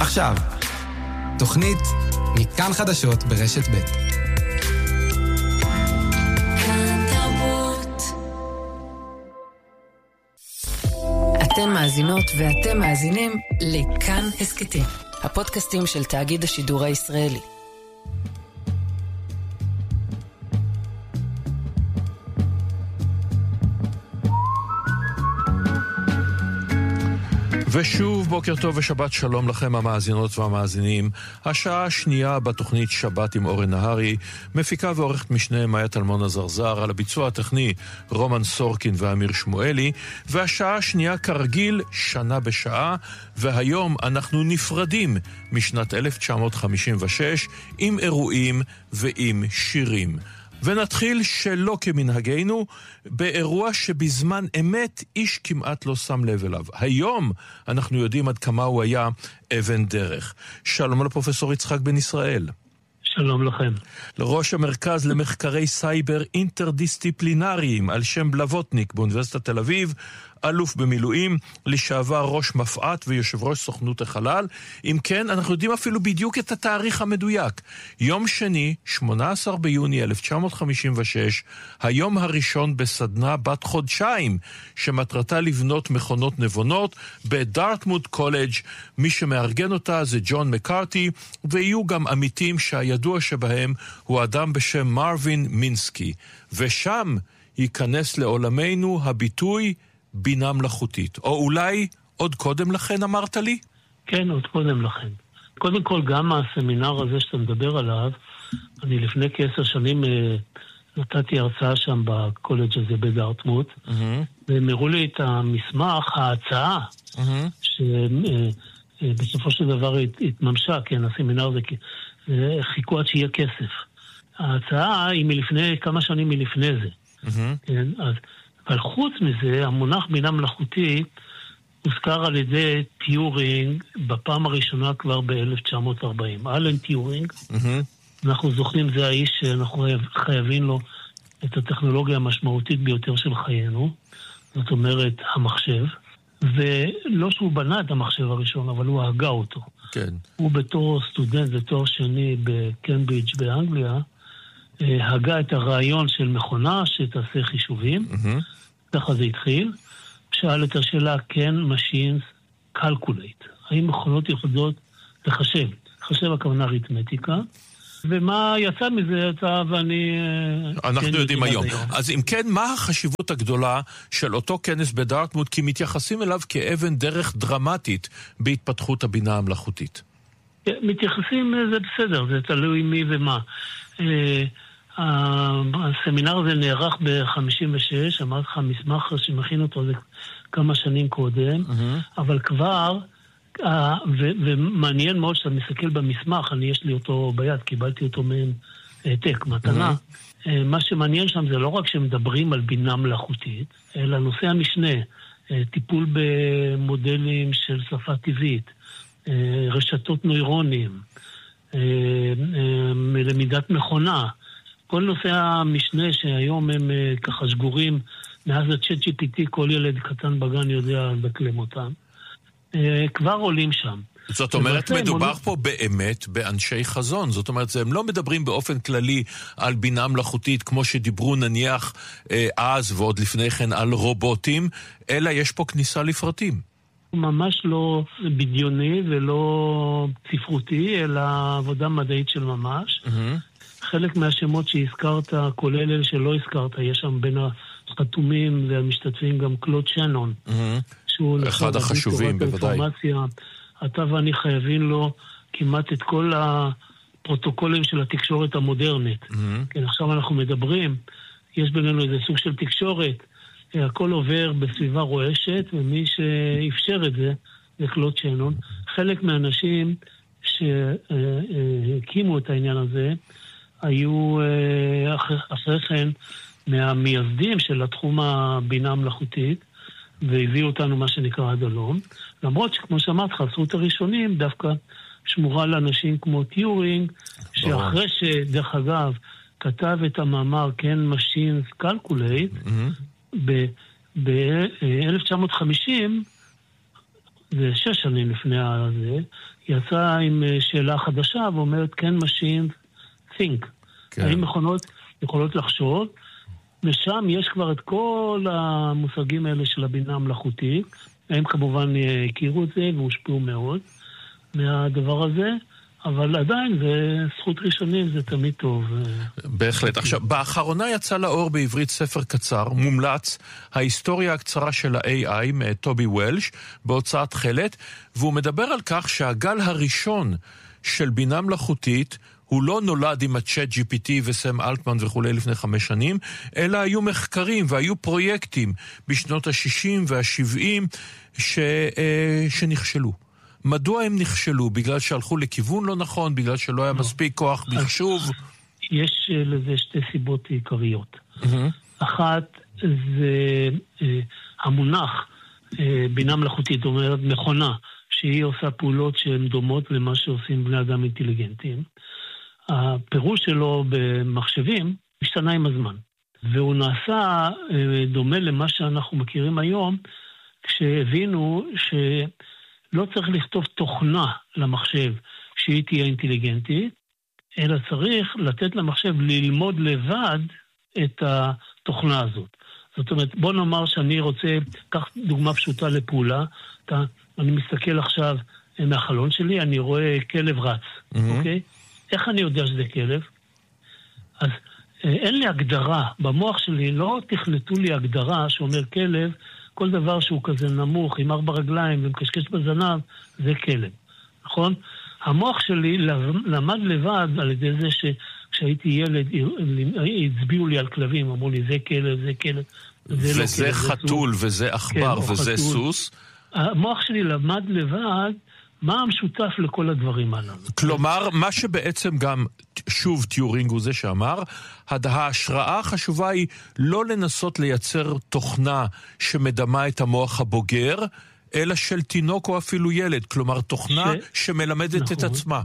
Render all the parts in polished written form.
עכשיו, תוכנית מכאן חדשות ברשת ב'. אתן מאזינות ואתם מאזינים לכאן הסקטים, הפודקאסטים של תאגיד השידור הישראלי. ושוב בוקר טוב ושבת שלום לכם המאזינות והמאזינים. השעה השנייה בתוכנית שבת עם אורן נהרי, מפיקה ועורכת משנה מאיה טלמון הזרזר, על הביצוע הטכני רומן סורקין ואמיר שמואלי, והשעה השנייה כרגיל שנה בשעה, והיום אנחנו נפרדים משנת 1956 עם אירועים ועם שירים. ונתחיל שלא כמנהגנו באירוע שבזמן אמת איש כמעט לא שם לב אליו. היום אנחנו יודעים עד כמה הוא היה אבן דרך. שלום לפרופסור יצחק בן ישראל. שלום לכם. לראש המרכז למחקרי סייבר אינטרדיסציפלינריים על שם בלווטניק באוניברסיטת תל אביב, אלוף במילואים, לשעבר ראש מפעט ויושב ראש סוכנות החלל. אם כן, אנחנו יודעים אפילו בדיוק את התאריך המדויק. יום שני, 18 ביוני 1956, היום הראשון בסדנה בת חודשיים, שמטרתה לבנות מכונות נבונות בדארטמוט קולג'. מי שמארגן אותה זה ג'ון מקארתי, ויהיו גם עמיתים שהידוע שבהם הוא אדם בשם מרווין מינסקי. ושם ייכנס לעולמנו הביטוי בינה מלאכותית. או אולי עוד קודם לכן אמרת לי? כן, עוד קודם לכן. קודם כל, גם הסמינר הזה שאתה מדבר עליו, אני לפני כ10 שנים נתתי הרצאה שם בקולג' הזה בדארטמוט, והם הראו לי את המסמך, ההצעה, שבסופו של דבר התממשה, כן, הסמינר הזה חיכו עד שיהיה כסף. ההצעה היא מלפני, כמה שנים מלפני זה. כן, אז אבל חוץ מזה, המונח בינה מלאכותית הוזכר על ידי טיורינג בפעם הראשונה כבר ב-1940. אלן טיורינג, אנחנו זוכרים, זה האיש שאנחנו חייבים לו את הטכנולוגיה המשמעותית ביותר של חיינו, זאת אומרת, המחשב, ולא שהוא בנה את המחשב הראשון, אבל הוא הגה אותו. כן. הוא בתור סטודנט ותואר שני בקמברידג' באנגליה, הגה את הרעיון של מכונה שתעשה חישובים, ככה זה התחיל, שאל את השאלה, כן, machines calculate, האם מכונות יכולות לחשב, חשב הכוונה אריתמטיקה, ומה יצא מזה, יצא ואני... אנחנו יודעים היום. אז אם כן, מה החשיבות הגדולה של אותו כנס בדארטמוט, כי מתייחסים אליו כאבן דרך דרמטית בהתפתחות הבינה המלאכותית? מתייחסים, זה בסדר, זה תלוי מי ומה. הסמינר הזה נערך ב-56, אמרתי לך, מסמך שמכין אותו זה כמה שנים קודם, אבל כבר, ומעניין מאוד שאתה מסתכל במסמך, יש לי אותו ביד, קיבלתי אותו מהם העתק, מתנה. מה שמעניין שם זה לא רק שמדברים על בינה מלאכותית, אלא נושא המשנה, טיפול במודלים של שפה טבעית, רשתות נוירונים, מלמידת מכונה, כל נושא המשנה שהיום הם ככה שגורים, מאז הצ'אט GPT, כל ילד קטן בגן יודע לדקלם אותם, כבר עולים שם. זאת אומרת, מדובר פה באמת באנשי חזון. זאת אומרת, הם לא מדברים באופן כללי על בינה מלאכותית, כמו שדיברו נניח אז ועוד לפני כן על רובוטים, אלא יש פה כניסה לפרטים. ממש לא בדיוני ולא ספרותי, אלא עבודה מדעית של ממש. חלק מהשמות שהזכרת, כולל אלה שלא הזכרת, יש שם בין החתומים והמשתתפים גם קלוד שנון, שהוא אחד החשובים בוודאי. אתה ואני חייבים לו כמעט את כל הפרוטוקולים של התקשורת המודרנית. כן, עכשיו אנחנו מדברים, יש בינינו איזה סוג של תקשורת, הכל עובר בסביבה רועשת, ומי שאפשר את זה, זה קלוד שנון. חלק מהאנשים שהקימו את העניין הזה, היו אחרי כן מהמייסדים של התחום הבינה המלאכותית, והביאו אותנו מה שנקרא עד הלום. למרות שכמו שאמרת, חסרות הראשונים דווקא שמורה לאנשים כמו טיורינג, שאחרי שדרך אגב כתב את המאמר כן machines calculate, ב-1950 זה 6 שנים לפני זה, יצאה עם שאלה חדשה ואומרת, can machines think? כן. האם מכונות יכולות לחשוב? ושם יש כבר את כל המושגים האלה של הבינה המלאכותית. הם כמובן הכירו את זה והושפעו מאוד מהדבר הזה, אבל עדיין זה זכות ראשונים, זה תמיד טוב. בהחלט. עכשיו, באחרונה יצא לאור בעברית ספר קצר, מומלץ, ההיסטוריה הקצרה של ה-AI מטובי וולש, בהוצאת חלת, והוא מדבר על כך שהגל הראשון של בינה מלאכותית הוא לא נולד עם הצ'אט GPT וסם אלטמן וכו' לפני 5 שנים, אלא היו מחקרים והיו פרויקטים בשנות ה-60 וה-70 שנכשלו. מדוע הם נכשלו? בגלל שהלכו לכיוון לא נכון? בגלל שלא היה מספיק כוח מחשוב? יש לזה 2 סיבות עיקריות. אחת זה המונח בינה מלאכותית, זאת אומרת מכונה, שהיא עושה פעולות שהן דומות למה שעושים בני אדם אינטליגנטיים. הפירוש שלו במחשבים השתנה עם הזמן. והוא נעשה דומה למה שאנחנו מכירים היום, כשהבינו שלא צריך לכתוב תוכנה למחשב שהיא תהיה אינטליגנטית, אלא צריך לתת למחשב ללמוד לבד את התוכנה הזאת. זאת אומרת, בוא נאמר שאני רוצה, קח דוגמה פשוטה לפעולה, אני מסתכל עכשיו מהחלון שלי, אני רואה כלב רץ, אוקיי? איך אני יודע שזה כלב? אז אין לי הגדרה, במוח שלי לא תכנתו לי הגדרה שאומר כלב, כל דבר שהוא כזה נמוך, עם 4 רגליים ומקשקש בזנב, זה כלב, נכון? המוח שלי למד לבד על ידי זה שכשהייתי ילד, הצביעו לי על כלבים, אמרו לי זה כלב, זה כלב. וזה לא חתול, זה וזה אכבר, כן, וזה חתול. סוס. המוח שלי למד לבד, מה המשותף לכל הדברים הללו? כלומר, מה שבעצם גם, שוב טיורינג הוא זה שאמר, ההשראה החשובה היא לא לנסות לייצר תוכנה שמדמה את המוח הבוגר, אלא של תינוק או אפילו ילד, כלומר תוכנה שמלמדת נכון. את עצמה.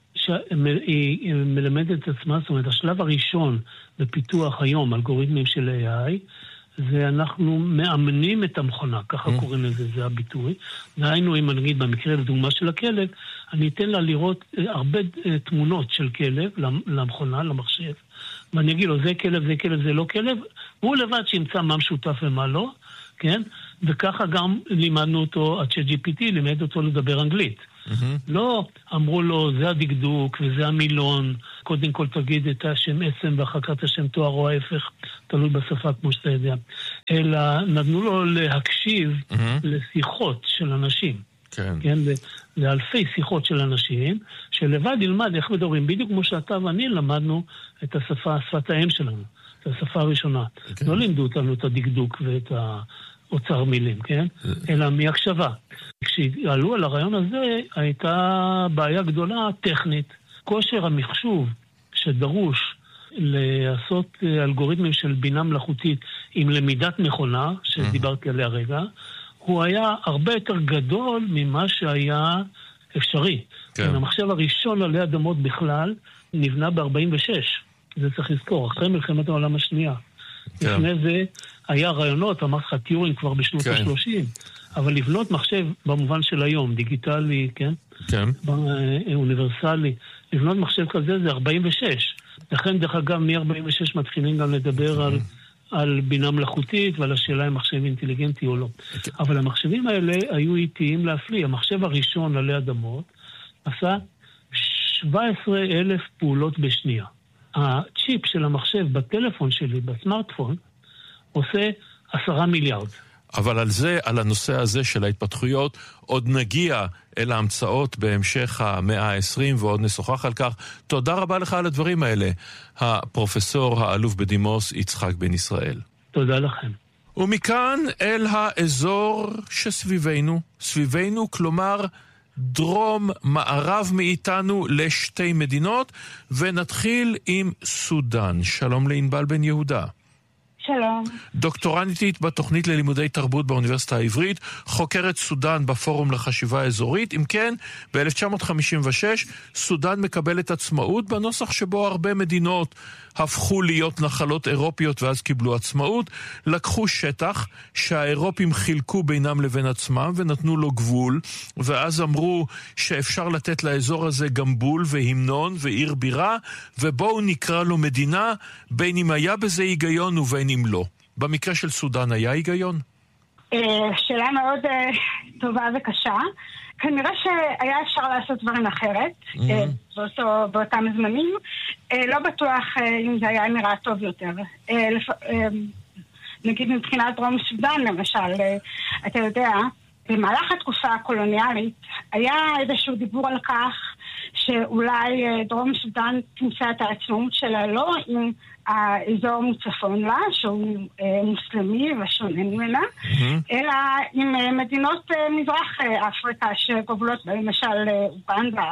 היא מלמדת את עצמה, זאת אומרת, השלב הראשון בפיתוח היום, אלגוריתמים של AI, ואנחנו מאמנים את המכונה, ככה קוראים לזה, זה הביטוי. והיינו, אם אני אגיד במקרה לדוגמה של הכלב, אני אתן לה לראות הרבה תמונות של כלב למכונה, למחשב, ואני אגיד לו, זה כלב, זה כלב, זה לא כלב, הוא לבד שימצא מה משותף ומה לא, כן? וככה גם לימדנו אותו, הצ'אט GPT לימד אותו לדבר אנגלית. לא אמרו לו, זה הדקדוק וזה המילון, קודם כל תגיד את השם עצם ואחר כך את השם תואר או ההפך, תלוי בשפה כמו שאתה יודע. אלא נתנו לו להקשיב לשיחות של אנשים. כן, לאלפי שיחות של אנשים, שלבד ילמד איך מדברים, בדיוק כמו שאתה ואני למדנו את השפה, שפת האם שלנו, את השפה הראשונה. לא לימדו אותנו את הדקדוק ואת אוצר מילים, כן? אלא מהקשבה. כשעלו על הרעיון הזה, הייתה בעיה גדולה טכנית. כושר המחשוב שדרוש לעשות אלגוריתמים של בינה מלאכותית עם למידת מכונה, שדיברתי עליה רגע, הוא היה הרבה יותר גדול ממה שהיה אפשרי. כן. המחשב הראשון עלי אדמות בכלל נבנה ב-46. זה צריך לזכור, אחרי מלחמת העולם השנייה. כן. לפני זה היה רעיונות, אמר לך טיורינג כבר בשנות ה-30, אבל לבנות מחשב במובן של היום, דיגיטלי, כן? כן. אוניברסלי, לבנות מחשב כזה זה 46. לכן דרך אגב מ-46 מתחילים גם לדבר על בינה מלאכותית ועל השאלה אם מחשב אינטליגנטי או לא. אבל המחשבים האלה היו איטיים להפליא. המחשב הראשון עלי אדמות עשה 17,000 פעולות בשנייה. הצ'יפ של המחשב בטלפון שלי, בסמארטפון, עושה 10 מיליארד. אבל על זה, על הנושא הזה של ההתפתחויות, עוד נגיע אל ההמצאות בהמשך המאה ה-20, ועוד נשוחח על כך. תודה רבה לך על הדברים האלה, הפרופסור האלוף בדימוס יצחק בן ישראל. תודה לכם. ומכאן אל האזור שסביבנו, סביבנו כלומר דרום מערב מאיתנו לשתי מדינות, ונתחיל עם סודן. שלום לענבל בן יהודה. שלום. דוקטורנטית בתוכנית ללימודי תרבות באוניברסיטה העברית, חוקרת סודן בפורום לחשיבה האזורית. אם כן, ב-1956 סודן מקבלת עצמאות בנוסח שבו הרבה מדינות הפכו להיות נחלות אירופיות ואז קיבלו עצמאות. לקחו שטח שהאירופים חילקו בינם לבין עצמם ונתנו לו גבול, ואז אמרו שאפשר לתת לאזור הזה גם בול והמנון ועיר בירה, ובואו נקרא לו מדינה, בין אם היה בזה היגיון ובין אם לא. במקרה של סודן היה היגיון? שאלה מאוד טובה וקשה. כנראה שהיה אפשר לעשות דברים אחרת, באותם זמנים. לא בטוח אם זה היה נראה טוב יותר. נגיד מבחינת דרום סודן, למשל, אתה יודע, במהלך התקופה הקולוניאלית היה איזשהו דיבור על כך שאולי דרום סודן תמצא את העצמאות שלה לא עם האזור מצפון לה, שהוא מוסלמי ושונה ממנה, אלא עם מדינות מזרח אפריקה שגובלות למשל אוגנדה,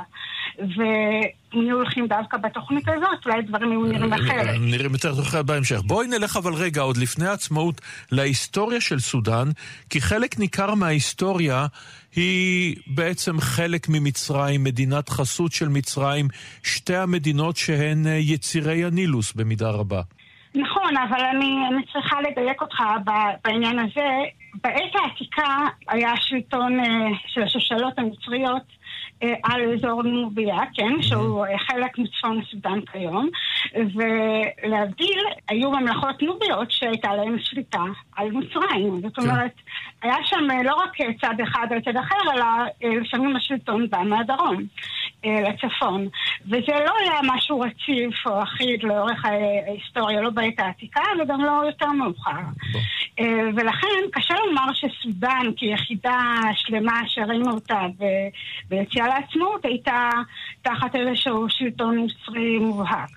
ואם הולכים דווקא בתוכנית הזאת, אולי דברים היו נראים אחרת. נראים יותר תוכל בהמשך. בואי נלך אבל רגע עוד לפני העצמאות להיסטוריה של סודן, כי חלק ניכר מההיסטוריה היא בעצם חלק ממצרים, מדינת חסות של מצרים, שתי המדינות שהן יצירי הנילוס במידה רבה. נכון, אבל אני צריכה לדייק אותך בעניין הזה. בעת העתיקה היה שלטון של השושלות המצריות על אזור נוביה, כן, שהוא חלק מצפון סודן כיום, ולהבדיל, היו ממלכות נוביות שהייתה להם שליטה על מצרים. זאת אומרת, היה שם לא רק צד אחד על צד אחר, אלא לפעמים השלטון בא מהדרום לצפון. וזה לא היה משהו רציף או אחיד לאורך ההיסטוריה, לא בעת העתיקה, וגם לא יותר מאוחר. ולכן קשה לומר שסודן כיחידה שלמה שראינו אותה ביציאה לעצמאות הייתה תחת איזשהו שלטון מצרי מובהק.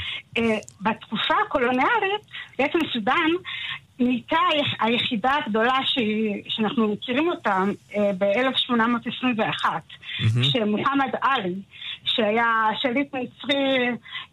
בתקופה הקולוניאלית, בעצם סודן נהייתה היחידה הגדולה שאנחנו מכירים אותה ב-1821, שמוחמד עלי, שהיה שליט מצרי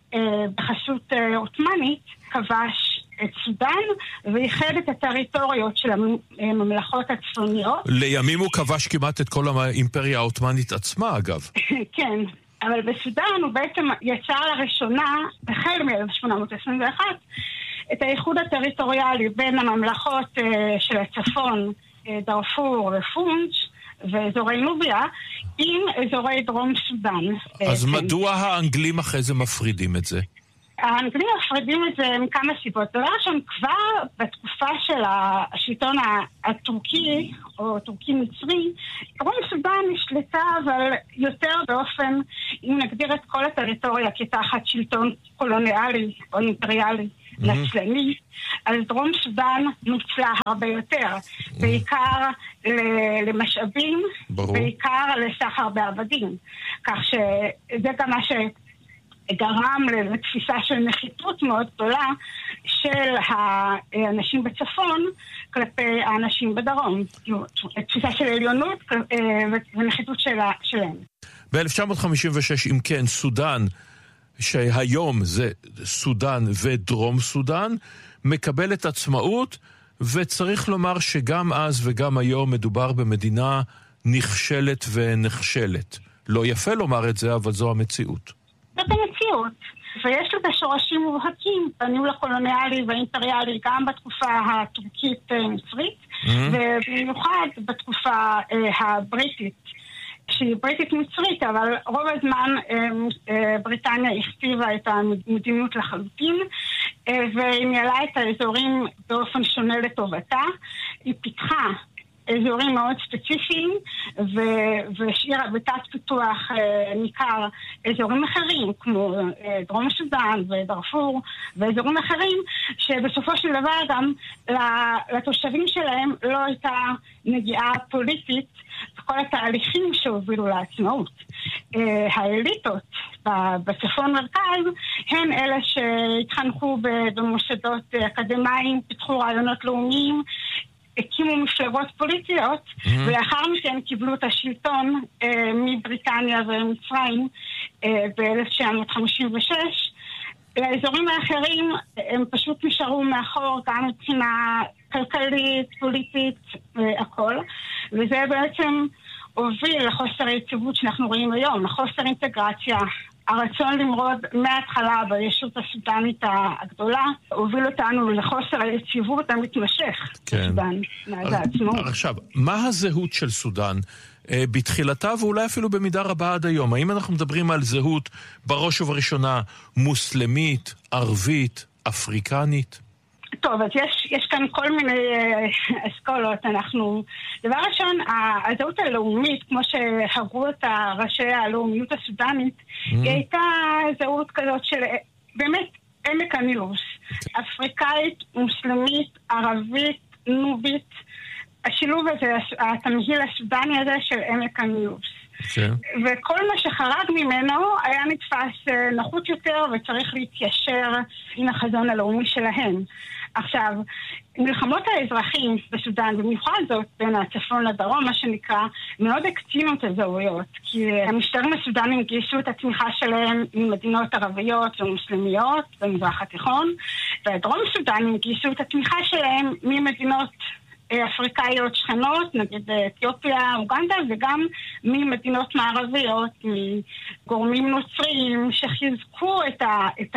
בחסות עות'מאנית, כבש את סודן ואיחד את הטריטוריות של הממלכות הצפוניות. לימים הוא כבש כמעט את כל האימפריה העות'מאנית עצמה, אגב. כן, אבל בסודן הוא בעצם יצר לראשונה, החל מ-1821, את האיחוד הטריטוריאלי בין הממלכות של הצפון, דארפור ופונג' ואזורי נוביה, עם אזורי דרום סודן. אז מדוע האנגלים אחרי זה מפרידים את זה? האנגלים מפרידים את זה מכמה סיבות. דבר ראשון, כבר בתקופה של השלטון הטורקי, או טורקי-מצרי, דרום סודן נשלטה, אבל יותר באופן, אם נגדיר את כל הטריטוריה כתחת שלטון קולוניאלי או אימפריאלי נצלני, אז דרום סודן נוצלה הרבה יותר, בעיקר למשאבים, בעיקר לסחר בעבדים. כך שזה גם מה גרם לתפיסה של נחיתות מאוד גדולה של האנשים בצפון כלפי האנשים בדרום. תפיסה של עליונות ונחיתות שלהם. ב-1956, אם כן, סודן, שהיום זה סודן ודרום סודן, מקבלת עצמאות, וצריך לומר שגם אז וגם היום מדובר במדינה נכשלת ונחשלת. לא יפה לומר את זה, אבל זו המציאות. זאת המציאות, ויש לזה שורשים מובהקים בניהול הקולוניאלי והאימפריאלי גם בתקופה הטורקית-מצרית, ובמיוחד בתקופה הבריטית, שהיא בריטית-מצרית, אבל רוב הזמן בריטניה הכתיבה את המדיניות לחלוטין, והיא ניהלה את האזורים באופן שונה לטובתה. היא פיתחה אזורים מאוד ספציפיים, והשאירה בתת פיתוח ניכר אזורים אחרים, כמו דרום סודן ודארפור, ואזורים אחרים, שבסופו של דבר גם לתושבים שלהם לא הייתה נגיעה פוליטית בכל התהליכים שהובילו לעצמאות. האליטות בצפון מרכז הן אלה שהתחנכו במוסדות אקדמיים, פיתחו רעיונות לאומיים, הקימו מפלגות פוליטיות, ולאחר מכן קיבלו את השלטון מבריטניה ומצרים ב-1956, האזורים האחרים הם פשוט נשארו מאחור, גם מבחינה כלכלית, פוליטית, הכל. וזה בעצם הוביל לחוסר היציבות שאנחנו רואים היום, לחוסר אינטגרציה. הרצון למרוד מההתחלה בישות הסודנית הגדולה הוביל אותנו לחוסר היציבות המתמשך בסודן מאז העצמאות. עכשיו, מה הזהות של סודן בתחילתה ואולי אפילו במידה רבה עד היום? האם אנחנו מדברים על זהות בראש ובראשונה מוסלמית, ערבית, אפריקנית? טוב, אז יש כאן כל מיני אסכולות. דבר ראשון, הזהות הלאומית, כמו שהגו אותה ראשי הלאומיות הסודנית, היא הייתה זהות כזאת של באמת עמק הנילוס. אפריקאית, מוסלמית, ערבית, נובית. השילוב הזה, התמהיל הסודני הזה של עמק הנילוס. וכל מה שחרג ממנו היה נתפס נחות יותר וצריך להתיישר עם החזון הלאומי שלהם. עכשיו, מלחמות האזרחים בסודן, במיוחד זאת בין הצפון לדרום, מה שנקרא, מאוד הקצינו את הזהויות, כי המשטרים הסודנים גייסו את התמיכה שלהם ממדינות ערביות ומוסלמיות במזרח התיכון, והדרום סודנים גייסו את התמיכה שלהם ממדינות אפריקאיות שכנות, נגיד אתיופיה, אוגנדה, וגם ממדינות מערביות, מגורמים נוצריים שחיזקו את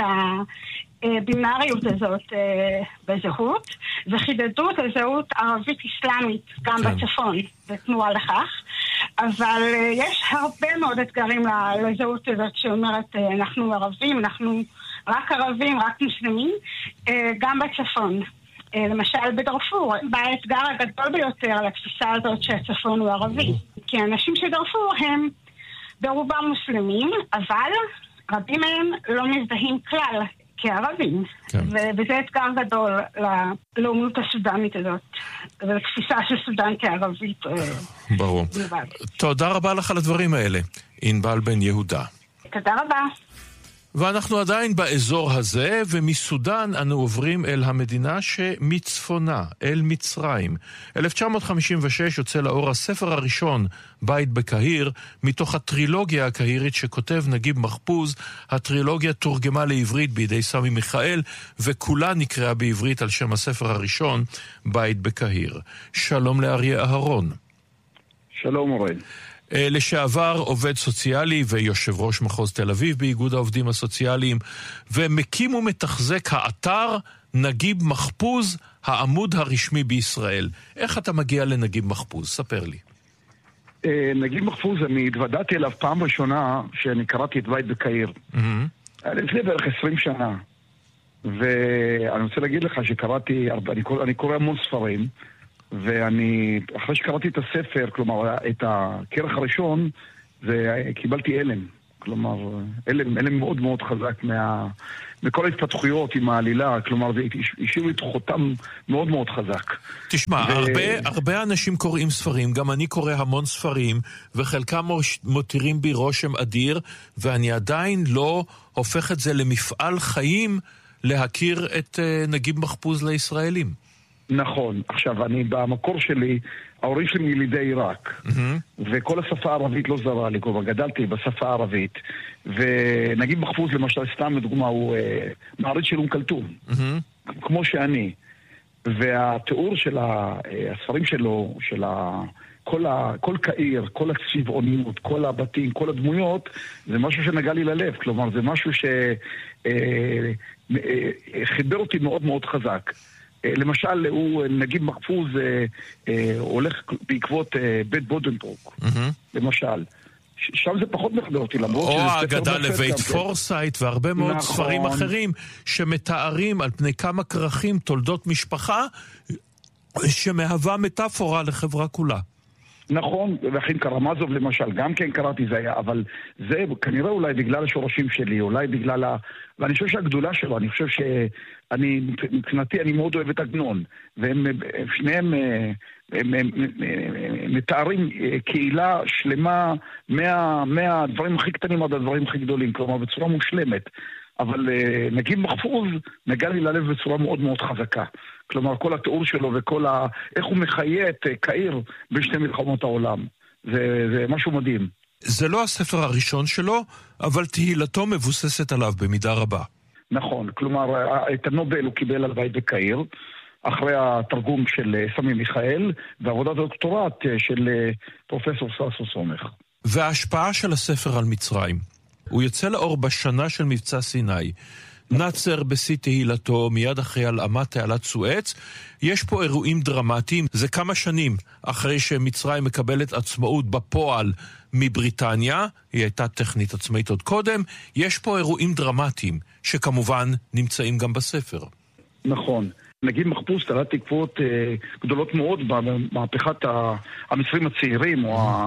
הבינאריות הזאת בזהות, וחידדו את הזהות ערבית-אסלאמית גם בצפון, בתנועה לכך. אבל יש הרבה מאוד אתגרים לזהות הזאת שאומרת, אנחנו ערבים, אנחנו רק ערבים, רק מוסלמים, גם בצפון. למשל בדרפור, באתגר הגדול ביותר על התפיסה הזאת שהצפון הוא ערבי. כי האנשים שדרפור הם ברובם מוסלמים, אבל רבים מהם לא מזדהים כלל כערבים. וזה אתגר גדול ללאומיות הסודנית הזאת, ולתפיסה של סודן כערבית. ברור. תודה רבה לך על הדברים האלה, ענבל בן יהודה. תודה רבה. ואנחנו עדיין באזור הזה, ומסודן אנו עוברים אל המדינה שמצפונה, אל מצרים. 1956 יוצא לאור הספר הראשון, בית בקהיר, מתוך הטרילוגיה הקהירית שכותב נגיב מחפוז. הטרילוגיה תורגמה לעברית בידי סמי מיכאל, וכולה נקראה בעברית על שם הספר הראשון, בית בקהיר. שלום לאריה אהרון. שלום אורן. לשעבר עובד סוציאלי ויושב ראש מחוז תל אביב באיגוד העובדים הסוציאליים, ומקים ומתחזק האתר נגיב מחפוז, העמוד הרשמי בישראל. איך אתה מגיע לנגיב מחפוז? ספר לי. נגיב מחפוז, אני התוודעתי אליו פעם ראשונה שאני קראתי את בית בקהיר. לפני בערך 20 שנה. ואני רוצה להגיד לך שקראתי, אני קורא המון ספרים, ואני, אחרי שקראתי את הספר, כלומר, את הכרך הראשון, קיבלתי אלם. כלומר, אלם מאוד מאוד חזק מכל ההתפתחויות עם העלילה. כלומר, זה השאיר לי חותם מאוד מאוד חזק. תשמע, הרבה אנשים קוראים ספרים, גם אני קורא המון ספרים, וחלקם מותירים בי רושם אדיר, ואני עדיין לא הופך את זה למפעל חיים להכיר את נגיב מחפוז לישראלים. נכון. עכשיו, אני במקור שלי, ההורים שלי מילידי עיראק, וכל השפה הערבית לא זרה לי, כבר גדלתי בשפה הערבית, ונגיב מחפוז למשל, סתם לדוגמה, הוא מעריץ של כלתום, כמו שאני, והתיאור של הספרים שלו, של כל קהיר, כל הצבעוניות, כל הבתים, כל הדמויות, זה משהו שנגע לי ללב. כלומר, זה משהו שחיבר אותי מאוד מאוד חזק. למשל, הוא נגיב מחפוז הולך בעקבות בית בודנברוק, למשל. שם זה פחות מחבר אותי, למרות או האגדה לבית פורסייט והרבה מאוד ספרים אחרים שמתארים על פני כמה כרכים תולדות משפחה שמהווה מטאפורה לחברה כולה. נכון, ואחים קרמזוב למשל, גם כן קראתי זה היה, אבל זה כנראה אולי בגלל השורשים שלי, אולי בגלל ואני חושב שהגדולה שלו, אני חושב מבחינתי אני מאוד אוהב את עגנון, והם שניהם מתארים קהילה שלמה מהדברים הכי קטנים עד הדברים הכי גדולים, כלומר בצורה מושלמת. אבל נגיב מחפוז נגע לי ללב בצורה מאוד מאוד חזקה. כלומר, כל התיאור שלו וכל איך הוא מחיה את קהיר בשתי מלחמות העולם. זה משהו מדהים. זה לא הספר הראשון שלו, אבל תהילתו מבוססת עליו במידה רבה. נכון, כלומר, את הנובל הוא קיבל על בית בקהיר, אחרי התרגום של סמי מיכאל, ועבודת הדוקטורט של פרופסור ששון סומך. וההשפעה של הספר על מצרים. הוא יוצא לאור בשנה של מבצע סיני. נאצר בשיא תהילתו, מיד אחרי הלאמת תעלת סואץ. יש פה אירועים דרמטיים. זה כמה שנים אחרי שמצרים מקבלת עצמאות בפועל מבריטניה. היא הייתה טכנית עצמאית עוד קודם. יש פה אירועים דרמטיים, שכמובן נמצאים גם בספר. נכון. נגיד מחפוס תעלת תקוות גדולות מאוד במהפכת המצרים הצעירים,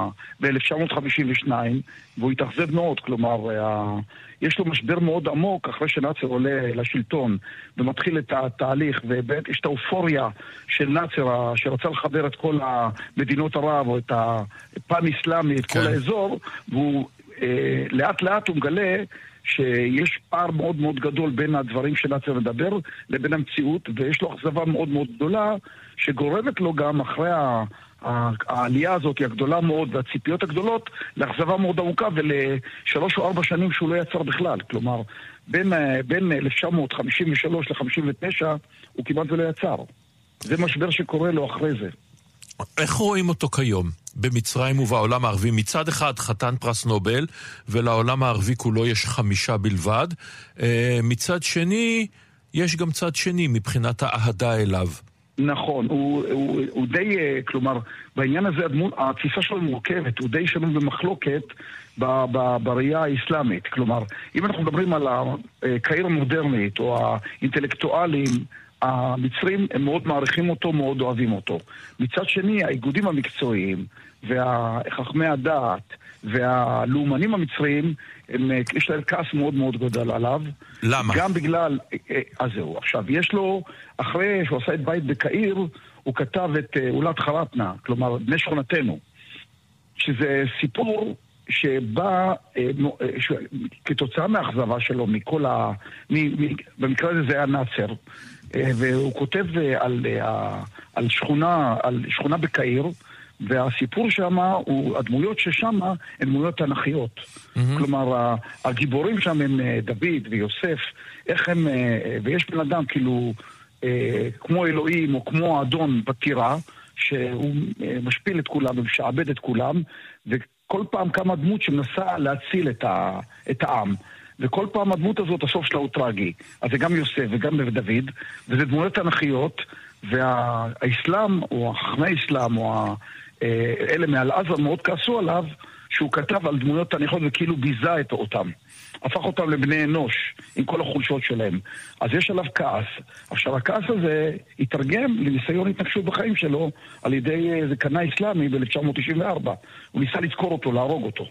ב-1952, והוא התאכזב מאוד, כלומר, יש לו משבר מאוד עמוק אחרי שנאצר עולה לשלטון, ומתחיל את התהליך, ובאמת יש את האופוריה של נאצר, שרצה לחבר את כל המדינות ערב, או את הפן אסלאמי, את כל האזור, והוא לאט לאט הוא מגלה שיש פער מאוד מאוד גדול בין הדברים שנאצר מדבר לבין המציאות, ויש לו אכזבה מאוד מאוד גדולה, שגורמת לו גם אחרי העלייה הזאת הגדולה מאוד והציפיות הגדולות, לאכזבה מאוד עמוקה ול3 או 4 שנים שהוא לא יצר בכלל. כלומר, בין 1953 ל-59 הוא כמעט ולא יצר. זה משבר שקורה לו אחרי זה. איך רואים אותו כיום במצרים ובעולם הערבי? מצד אחד חתן פרס נובל, ולעולם הערבי כולו יש 5 בלבד. מצד שני, יש גם צד שני מבחינת האהדה אליו. נכון, הוא די, כלומר, בעניין הזה התפיסה שלו מורכבת, הוא די שנוי במחלוקת בראייה האסלאמית. כלומר, אם אנחנו מדברים על הקהיר המודרנית או האינטלקטואלים, המצרים הם מאוד מעריכים אותו, מאוד אוהבים אותו. מצד שני, האיגודים המקצועיים והחכמי הדעת והלאומנים המצריים, יש להם כעס מאוד מאוד גדול עליו. למה? גם בגלל, אז זהו. עכשיו, יש לו, אחרי שהוא עשה את בית בקהיר, הוא כתב את אולת חרטנה, כלומר, בני שכונתנו, שזה סיפור שבא, כתוצאה מהאכזבה שלו, מכל במקרה הזה זה היה נאצר, והוא כותב על שכונה בקהיר, והסיפור שמה, הדמויות ששמה הן דמויות תנכיות. כלומר, הגיבורים שם הם דוד ויוסף, איך הם, ויש בן אדם כאילו כמו אלוהים או כמו האדון בטירה, שהוא משפיל את כולם ומשעבד את כולם, וכל פעם קמה דמות שמנסה להציל את העם. וכל פעם הדמות הזאת, הסוף שלה הוא טרגי. אז זה גם יוסף וגם דוד, וזה דמויות תנכיות, והאסלאם, או החכמי האסלאם, או אלה מעל עזה מאוד כעסו עליו, שהוא כתב על דמויות תנכיות וכאילו ביזה אותם. הפך אותם לבני אנוש, עם כל החולשות שלהם. אז יש עליו כעס. עכשיו, הכעס הזה התרגם לניסיון התנגשות בחיים שלו, על ידי איזה קנאי אסלאמי ב-1994. הוא ניסה לזכור אותו, להרוג אותו.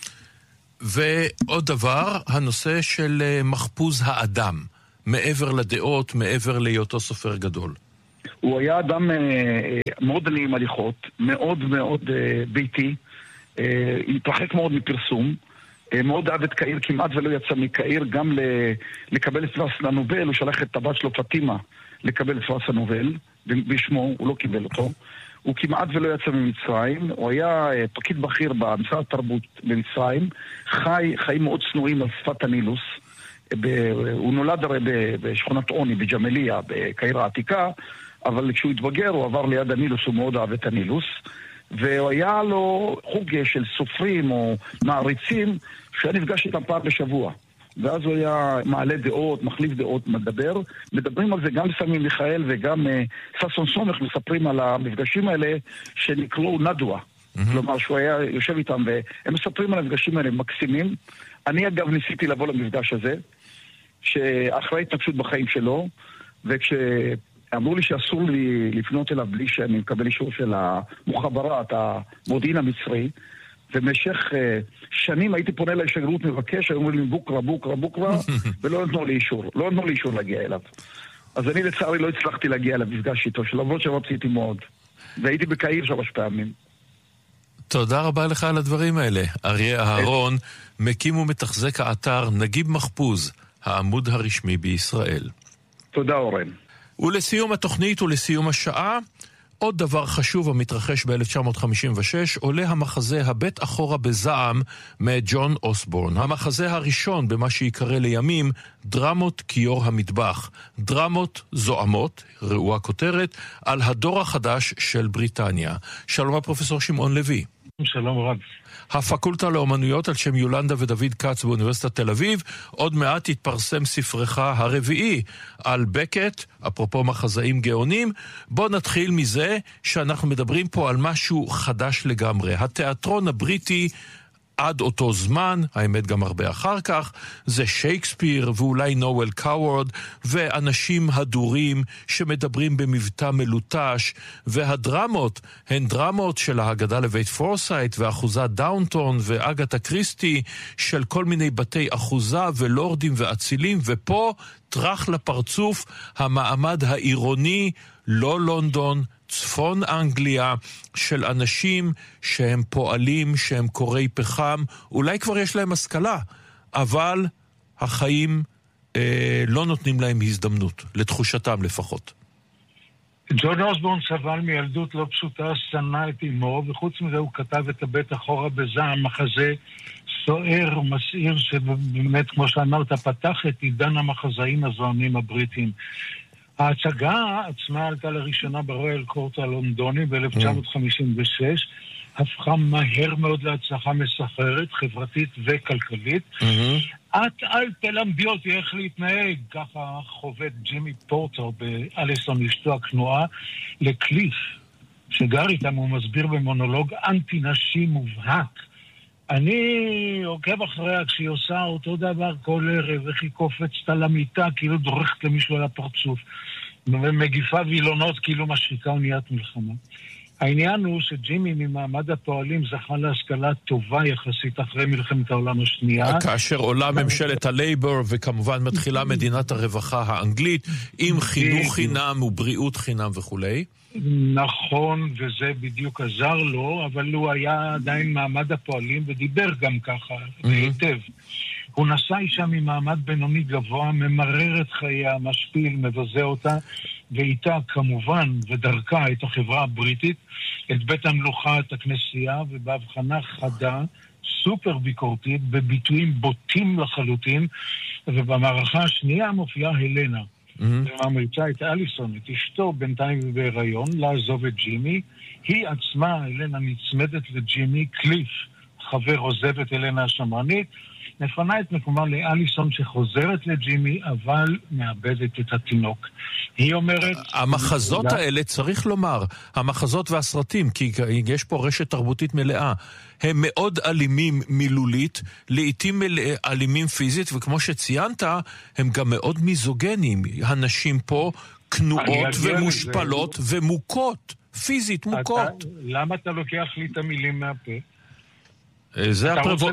ועוד דבר, הנושא של מחפוז האדם, מעבר לדעות, מעבר להיותו סופר גדול. הוא היה אדם מאוד נעים הליכות, מאוד מאוד ביתי, התרחק מאוד מפרסום, מאוד אהב את קהיר, כמעט ולא יצא מקהיר, גם לקבל את פרס הנובל, הוא שלח את הבת שלו פטימה לקבל את פרס הנובל, בשמו, הוא לא קיבל אותו. הוא כמעט ולא יצא ממצרים, הוא היה פקיד בכיר במשרד התרבות במצרים, חיים מאוד צנועים על שפת הנילוס, הוא נולד הרי בשכונת עוני, בג'מליה, בקהיר העתיקה, אבל כשהוא התבגר הוא עבר ליד הנילוס, הוא מאוד אהב את הנילוס, והיה לו חוג של סופרים או מעריצים, שהיה נפגש איתם פעם בשבוע. ואז הוא היה מעלה דעות, מחליף דעות, מדברים על זה גם סמי מיכאל וגם ששון סומך מספרים על המפגשים האלה שנקראו נדווה. כלומר שהוא היה יושב איתם והם מספרים על המפגשים האלה מקסימים. אני אגב ניסיתי לבוא למפגש הזה, שאחרי התנגשות בחיים שלו, וכשאמרו לי שאסור לי לפנות אליו בלי שאני מקבל אישור של המוחברת, המודיעין המצרי, ובמשך שנים הייתי פונה לשגרירות מבקש, היו אומרים לי בוקרה, ולא נתנו לי אישור להגיע אליו. אז אני לצערי לא הצלחתי להגיע אליו, מפגש איתו, שלמרות שרציתי מאוד. והייתי בקהיר 3 פעמים. תודה רבה לך על הדברים האלה. אריה אהרון, מקים ומתחזק האתר נגיב מחפוז, העמוד הרשמי בישראל. תודה אורן. ולסיום התוכנית ולסיום השעה, עוד דבר חשוב המתרחש ב-1956, עולה המחזה הבית אחורה בזעם מג'ון אוסבורן. המחזה הראשון במה שיקרא לימים דרמות כיור המטבח. דרמות זועמות, ראו הכותרת, על הדור החדש של בריטניה. שלום הפרופסור שמעון לוי. שלום רב. הפקולטה לאומנויות על שם יולנדה ודוד קץ באוניברסיטת תל אביב. עוד מעט התפרסם ספרך הרביעי על בקט, אפרופו מחזאים גאונים. בוא נתחיל מזה שאנחנו מדברים פה על משהו חדש לגמרי. התיאטרון הבריטי עד אותו זמן, האמת גם הרבה אחר כך, זה שייקספיר ואולי נואל קאוורד ואנשים הדורים שמדברים במבטא מלוטש, והדרמות הן דרמות של ההגדה לבית פורסייט ואחוזת דאונטון ואגתה קריסטי, של כל מיני בתי אחוזה ולורדים ואצילים, ופה טרח לפרצוף המעמד העירוני, לא לונדון, צפון אנגליה, של אנשים שהם פועלים, שהם קוראי פחם, אולי כבר יש להם השכלה, אבל החיים לא נותנים להם הזדמנות, לתחושתם לפחות. ג'ון אוסבורן סבל מילדות לא פשוטה, שנא את אמו, וחוץ מזה הוא כתב את הבית אחורה בזעם, מחזה סוער, מסעיר, שבאמת, כמו שאמרת, פתח את עידן המחזאים הזוהמים הבריטים. ההצגה עצמה עלתה לראשונה ברויאל קורט הלונדוני ב-1956, הפכה מהר מאוד להצלחה מסחררת, חברתית וכלכלית. את אל תלמדי אותי איך להתנהג, ככה חובד ג'ימי פורטר באליסון אשתו הכנועה לקליף, שגר איתם, הוא מסביר במונולוג אנטי-נשי מובהק. אני עוקב אחריה כשהיא עושה אותו דבר כל ערב, איך היא קופצת על המיטה, כאילו דורכת למישהו על הפרצוף, ומגיפה וילונות כאילו משריקה אוניית מלחמה. העניין הוא שג'ימי ממעמד הפועלים זכה להשכלה טובה יחסית אחרי מלחמת העולם השנייה. כאשר עולה ממשלת הלייבור וכמובן מתחילה מדינת הרווחה האנגלית עם חינוך חינם ובריאות חינם וכולי. נכון, וזה בדיוק עזר לו, אבל הוא היה עדיין מעמד הפועלים ודיבר גם ככה היטב. הוא נשא אישה ממעמד בינוני גבוה, ממרר את חייה, משפיל, מבזה אותה, ואיתה כמובן ודרכה את החברה הבריטית, את בית המלוכה, את הכנסייה, ובהבחנה חדה, סופר ביקורתית, בביטויים בוטים לחלוטין, ובמערכה השנייה מופיעה הלנה. וממריצה את אליסון, את אשתו בינתיים בהיריון, לעזוב את ג'ימי. היא עצמה, הלנה, נצמדת לג'ימי, קליף, חבר עוזב את הלנה השמרנית, נפנה את מקומה לאליסון שחוזרת לג'ימי, אבל מאבדת את התינוק. היא אומרת... המחזות האלה, צריך לומר, המחזות והסרטים, כי יש פה רשת תרבותית מלאה, הם מאוד אלימים מילולית, לעתים אלימים פיזית, וכמו שציינת, הם גם מאוד מיזוגנים. הנשים פה כנועות ומושפלות ומוכות, פיזית מוכות. למה אתה לוקח לי את המילים מהפה? זה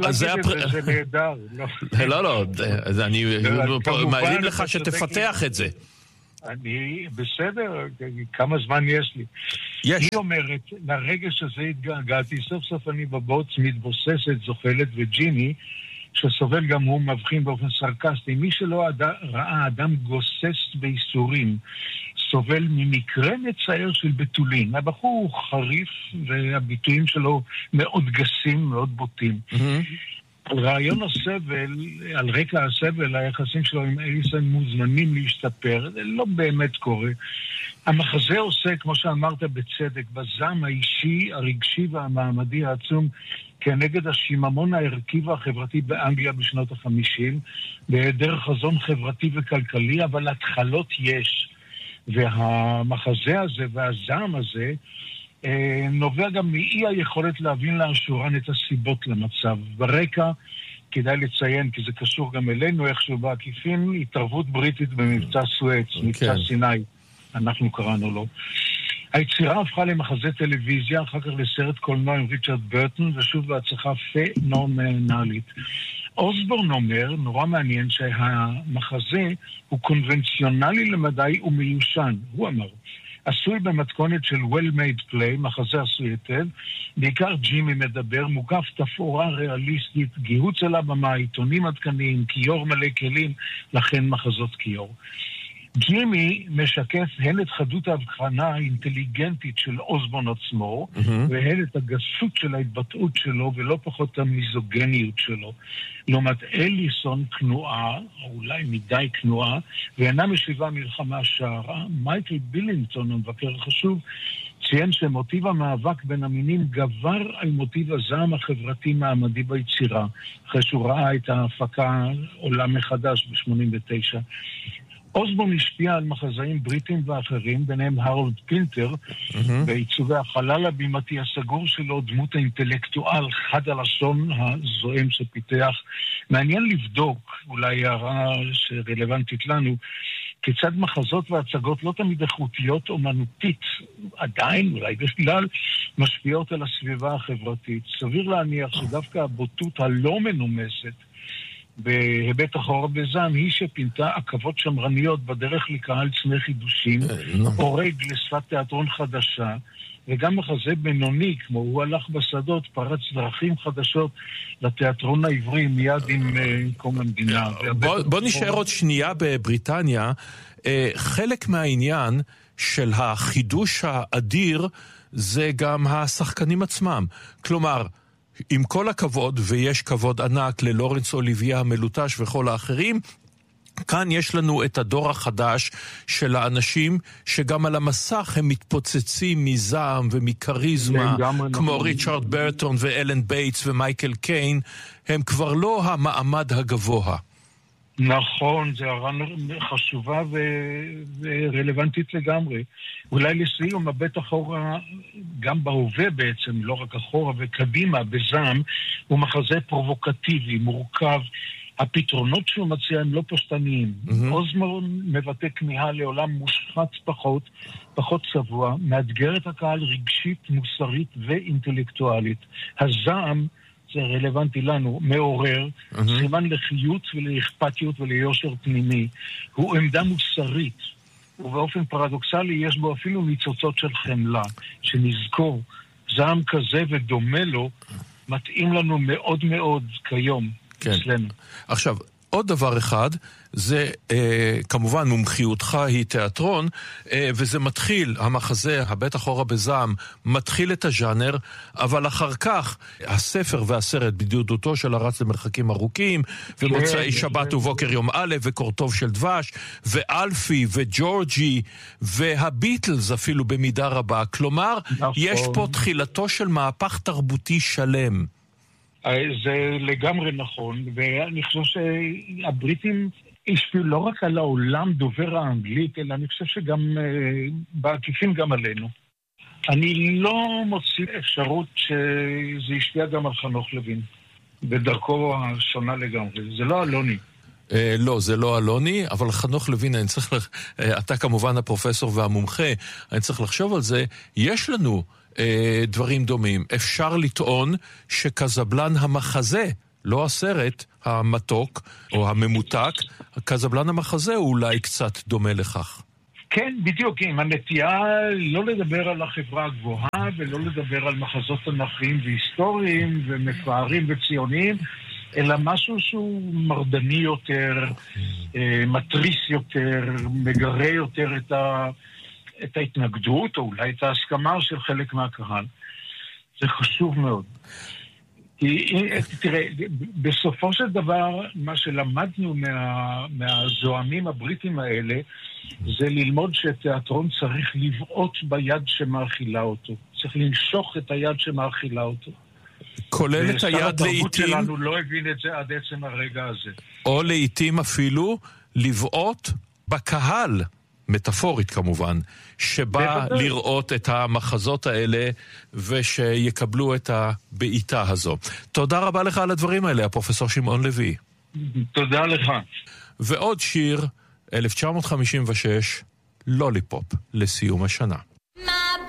נהדר. לא, אני מעלים לך שתפתח את זה. אני בסדר, כמה זמן יש לי. היא אומרת, לרגש הזה התגעגעתי, סוף סוף אני בבוץ מתבוססת, זוחלת, וג'ימי, שסובל גם הוא מבחין באופן סרקסטי. מי שלא ראה אדם גוסס בייסורים, סובל ממקרה מצער של בתולין. הבחור הוא חריף, והביטויים שלו מאוד גסים, מאוד בוטים. על רעיון הסבל, על רקע הסבל, היחסים שלו עם אליסון מוזמנים להשתפר, זה לא באמת קורה. המחזה עושה, כמו שאמרת בצדק, בזעם האישי, הרגשי והמעמדי העצום, כנגד השיממון הערכי והחברתי באנגליה בשנות ה-50, בהיעדר חזון חברתי וכלכלי, אבל התחלות יש. והמחזה הזה והזעם הזה נובע גם מאי היכולת להבין לאשורן את הסיבות למצב. ברקע כדאי לציין, כי זה קשור גם אלינו איכשהו בעקיפין, התערבות בריטית במבצע סואץ, מבצע סיני, אנחנו קראנו לו. היצירה הפכה למחזה טלוויזיה, אחר כך לסרט קולנוע עם ריצ'רד ברטון, ושוב בהצלחה פנומנלית. אוסבורן אומר, נורא מעניין, שהמחזה הוא קונבנציונלי למדי ומיושן. הוא אמר, עשוי במתכונת של well-made play, מחזה עשוי היטב, בעיקר ג'ימי מדבר, מוקף תפאורה ריאליסטית, גיהוץ על הבמה, עיתונים עדכניים, כיור מלא כלים, לכן מחזות כיור. ג'ימי משקף הן את חדות ההבחנה האינטליגנטית של אוסבורן עצמו, והן את הגסות של ההתבטאות שלו, ולא פחות המיזוגניות שלו. לעומת אליסון כנועה, או אולי מדי כנועה, ואינה משיבה מלחמה שערה. מייקל בילינגטון, המבקר החשוב, ציין שמוטיב המאבק בין המינים גבר על מוטיב הזעם החברתי מעמדי ביצירה, אחרי שהוא ראה את ההפקה עולה מחדש ב-89. אוסבורן השפיע על מחזאים בריטים ואחרים, ביניהם הרולד פינטר, בעיצובי החלל הבימתי הסגור שלו, דמות האינטלקטואל חד הלשון הזועם שפיתח. מעניין לבדוק, אולי הערה שרלוונטית לנו, כיצד מחזות והצגות לא תמיד איכותיות אומנותית, עדיין, אולי בכלל, משפיעות על הסביבה החברתית. סביר להניח שדווקא הבוטות הלא מנומסת, בהיבט החור בזעם, היא שפינתה עקבות שמרניות בדרך לקהל צמא חידושים, הורג לשפת תיאטרון חדשה, וגם מחזה בינוני, כמו הוא הלך בשדות, פרץ דרכים חדשות לתיאטרון העברי מיד עם קום המדינה. בוא נשאר עוד שנייה בבריטניה. חלק מהעניין של החידוש האדיר זה גם השחקנים עצמם. כלומר, עם כל הכבוד, ויש כבוד ענק ללורנס אוליביה המלוטש וכל האחרים, כאן יש לנו את הדור החדש של האנשים שגם על המסך הם מתפוצצים מזעם ומקריזמה, כמו ריצ'רד ברטון ואלן בייטס ומייקל קיין, הם כבר לא המעמד הגבוה. נכון, זו הערה חשובה ורלוונטית לגמרי. אולי לסיום, מבט אחורה, גם בהווה בעצם, לא רק אחורה וקדימה, בזעם, הוא מחזה פרובוקטיבי, מורכב. הפתרונות שהוא מציע הם לא פשטניים. אוסבורן מבטא כמיהה לעולם מושחת פחות צבוע, מאתגר את הקהל רגשית, מוסרית ואינטלקטואלית. הזעם, זה רלוונטי לנו, מעורר, סימן לחיות ולאכפתיות וליושר פנימי. הוא עמדה מוסרית, ובאופן פרדוקסלי יש בו אפילו ניצוצות של חמלה, שנזכור, זעם כזה ודומה לו, מתאים לנו מאוד מאוד כיום. כן. אצלנו. עכשיו, עוד דבר אחד, זה כמובן מומחיותך היא תיאטרון, וזה מתחיל, המחזה, הבית אחורה בזעם, מתחיל את הז'אנר, אבל אחר כך הספר והסרט בדיודותו של הרץ למרחקים ארוכים, ומוצאי שבת ובוקר יום א' וקורטוב של דבש, ואלפי וג'ורג'י, והביטלס אפילו במידה רבה. כלומר, יש פה תחילתו של מהפך תרבותי שלם. זה לגמרי נכון, ואני חושב שהבריטים השפיעו לא רק על העולם דובר האנגלית, אלא אני חושב שגם בעקיפין גם עלינו. אני לא מוציא אפשרות שזה השפיע גם על חנוך לוין, בדרכו השונה לגמרי. זה לא אלוני. לא, זה לא אלוני, אבל חנוך לוין, אתה כמובן הפרופסור והמומחה, אני צריך לחשוב על זה, יש לנו דברים דומים. אפשר לטעון שקזבלן המחזה, לא הסרט המתוק או הממותק, קזבלן המחזה הוא אולי קצת דומה לכך. כן, בדיוק, עם הנטייה לא לדבר על החברה הגבוהה ולא לדבר על מחזות תנכיים והיסטוריים ומפארים וציוניים, אלא משהו שהוא מרדני יותר, מטריס יותר, מגרה יותר את ההתנגדות, או אולי את ההסכמה של חלק מהקהל. זה חשוב מאוד. תראה, בסופו של דבר, מה שלמדנו מהזוהמים הבריטים האלה, זה ללמוד שתיאטרון צריך לבעוט ביד שמאכילה אותו. צריך לנשוך את היד שמאכילה אותו. כולל את היד לעתים... התרבות שלנו לא הבין את זה עד עצם הרגע הזה. או לעתים אפילו לבעוט בקהל, מטאפורית כמובן, שבא לראות את המחזות האלה ושיקבלו את הבעיטה הזו. תודה רבה לך על הדברים האלה, הפרופסור שמעון לוי. תודה לך. ועוד שיר, 1956, לוליפופ, לסיום השנה.